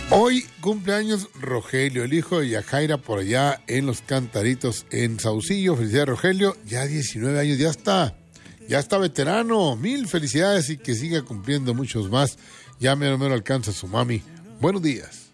Hoy cumpleaños Rogelio, el hijo de Yajaira, por allá en Los Cantaritos, en Saucillo. Felicidades, Rogelio. Ya 19 años, ya está veterano. Mil felicidades y que siga cumpliendo muchos más. Ya mero alcanza su mami. Buenos días.